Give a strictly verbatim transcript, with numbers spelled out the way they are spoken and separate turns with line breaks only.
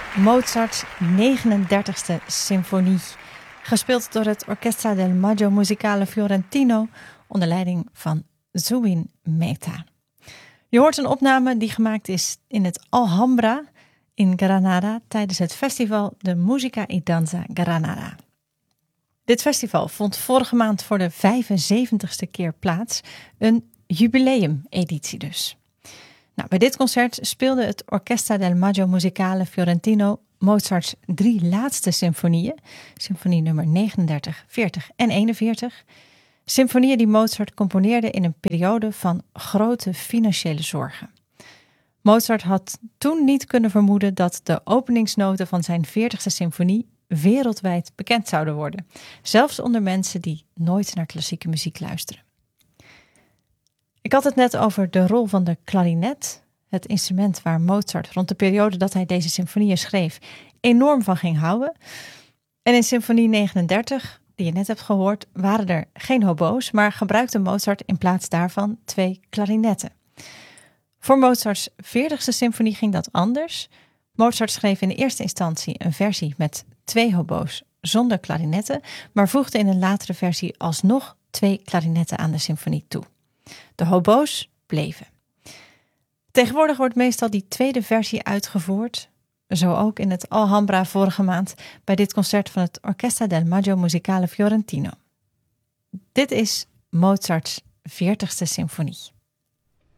Mozarts negenendertigste symfonie, gespeeld door het Orchestra del Maggio Musicale Fiorentino onder leiding van Zubin Mehta. Je hoort een opname die gemaakt is in het Alhambra in Granada tijdens het festival de Musica y Danza Granada. Dit festival vond vorige maand voor de vijfenzeventigste keer plaats, een jubileumeditie dus. Nou, bij dit concert speelde het Orchestra del Maggio Musicale Fiorentino Mozarts drie laatste symfonieën, symfonie nummer negenendertig, veertig en eenenveertig. Symfonieën die Mozart componeerde in een periode van grote financiële zorgen. Mozart had toen niet kunnen vermoeden dat de openingsnoten van zijn veertigste symfonie wereldwijd bekend zouden worden, zelfs onder mensen die nooit naar klassieke muziek luisteren. Ik had het net over de rol van de klarinet, het instrument waar Mozart rond de periode dat hij deze symfonieën schreef enorm van ging houden. En in symfonie negenendertig, die je net hebt gehoord, waren er geen hobo's, maar gebruikte Mozart in plaats daarvan twee klarinetten. Voor Mozarts veertigste symfonie ging dat anders. Mozart schreef in de eerste instantie een versie met twee hobo's zonder klarinetten, maar voegde in een latere versie alsnog twee klarinetten aan de symfonie toe. De hobo's bleven. Tegenwoordig wordt meestal die tweede versie uitgevoerd, zo ook in het Alhambra vorige maand bij dit concert van het Orchestra del Maggio Musicale Fiorentino. Dit is Mozarts veertigste symfonie.